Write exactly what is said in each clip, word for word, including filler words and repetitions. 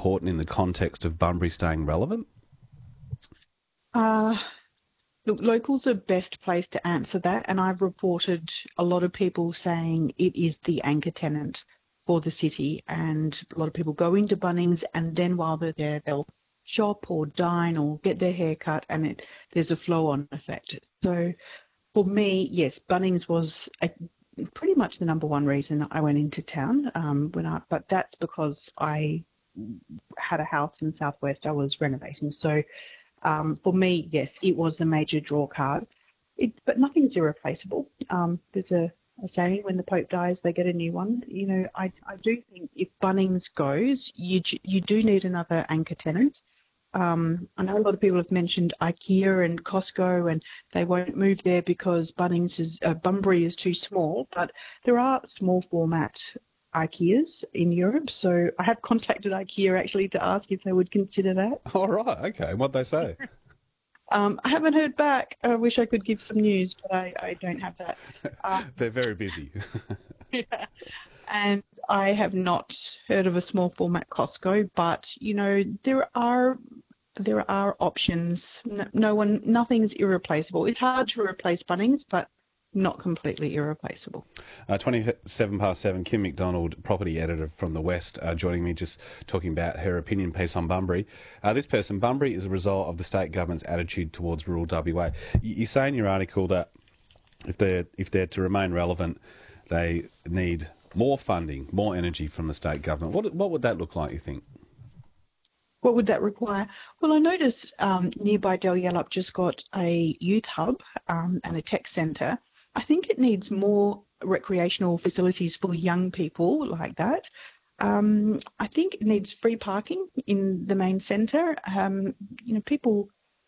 important in the context of Bunbury staying relevant? Uh, look, locals are best placed to answer that, and I've reported a lot of people saying it is the anchor tenant for the city, and a lot of people go into Bunnings, and then while they're there, they'll shop or dine or get their hair cut, and it there's a flow-on effect. So for me, yes, Bunnings was a, pretty much the number one reason I went into town. Um, when I, but that's because I had a house in Southwest I was renovating. So um, for me, yes, it was the major draw card. It, but nothing's irreplaceable. Um, there's a, a saying, when the Pope dies, they get a new one. You know, I, I do think if Bunnings goes, you you do need another anchor tenant. Um, I know a lot of people have mentioned IKEA and Costco, and they won't move there because Bunnings is uh, Bunbury is too small. But there are small format IKEAs in Europe, so I have contacted IKEA actually to ask if they would consider that. All right, okay. What'd they say? um, I haven't heard back. I wish I could give some news, but I, I don't have that. Um, They're very busy. yeah. And I have not heard of a small format Costco, but you know there are there are options. No, no one, nothing's irreplaceable. It's hard to replace Bunnings, but not completely irreplaceable. Uh, twenty-seven past seven, Kim McDonald, property editor from the West, uh, joining me, just talking about her opinion piece on Bunbury. Uh, this person, Bunbury is a result of the state government's attitude towards rural W A. You, you say in your article that if they're, if they're to remain relevant, they need more funding, more energy from the state government. What, what would that look like, you think? What would that require? Well, I noticed um, nearby Dalyellup just got a youth hub um, and a tech centre. I think it needs more recreational facilities for young people like that. Um, I think it needs free parking in the main centre. Um, you know, people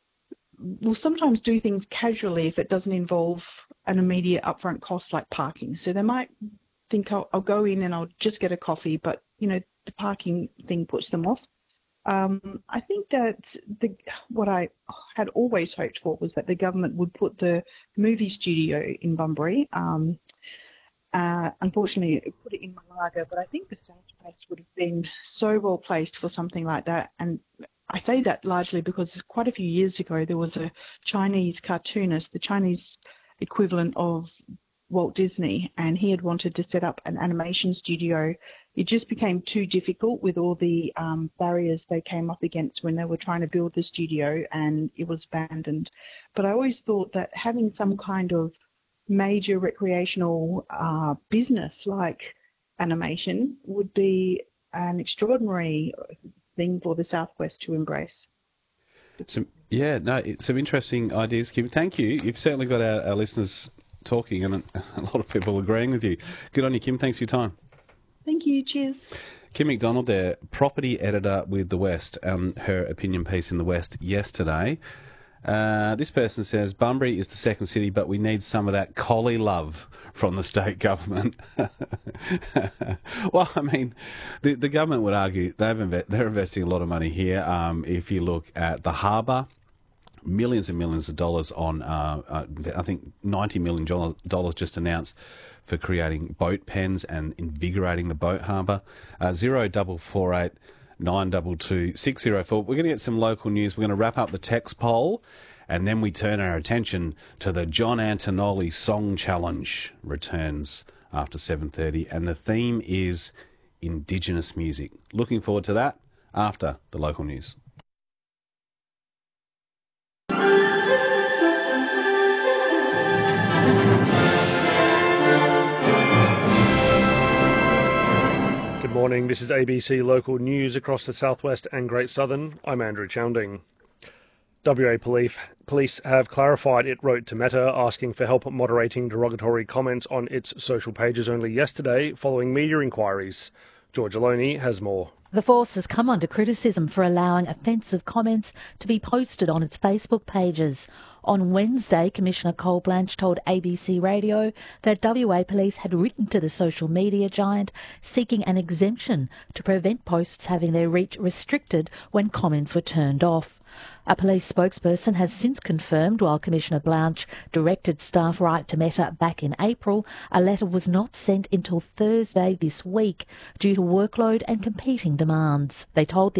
will sometimes do things casually if it doesn't involve an immediate upfront cost like parking. So they might think, I'll, I'll go in and I'll just get a coffee, but, you know, the parking thing puts them off. Um, I think that the, what I had always hoped for was that the government would put the movie studio in Bunbury. Um, uh, unfortunately, it put it in Malaga, but I think the Southwest would have been so well placed for something like that. And I say that largely because quite a few years ago there was a Chinese cartoonist, the Chinese equivalent of Walt Disney, and he had wanted to set up an animation studio. It just became too difficult with all the um, barriers they came up against when they were trying to build the studio, and it was abandoned. But I always thought that having some kind of major recreational uh, business like animation would be an extraordinary thing for the Southwest to embrace. Some, yeah, no, it's some interesting ideas, Kim. Thank you. You've certainly got our, our listeners talking, and a lot of people agreeing with you. Good on you, Kim. Thanks for your time. Thank you. Cheers. Kim McDonald there, property editor with The West, um, her opinion piece in The West yesterday. Uh, this person says, Bunbury is the second city, but we need some of that collie love from the state government. Well, I mean, the, the government would argue they've inve- they're investing a lot of money here. Um, if you look at the harbour, millions and millions of dollars on, uh, uh, I think ninety million dollars just announced for creating boat pens and invigorating the boat harbour. Uh, zero double four eight nine two two six zero four. We're going to get some local news. We're going to wrap up the text poll, and then we turn our attention to the John Antonelli Song Challenge. Returns after seven thirty, and the theme is Indigenous music. Looking forward to that after the local news. Good morning, this is A B C Local News across the Southwest and Great Southern. I'm Andrew Chounding. W A Police, police have clarified it wrote to Meta asking for help moderating derogatory comments on its social pages only yesterday following media inquiries. Georgia Loney has more. The force has come under criticism for allowing offensive comments to be posted on its Facebook pages. On Wednesday, Commissioner Cole Blanche told A B C Radio that W A Police had written to the social media giant seeking an exemption to prevent posts having their reach restricted when comments were turned off. A police spokesperson has since confirmed while Commissioner Blanche directed staff write to Meta back in April, a letter was not sent until Thursday this week due to workload and competing demands. They told the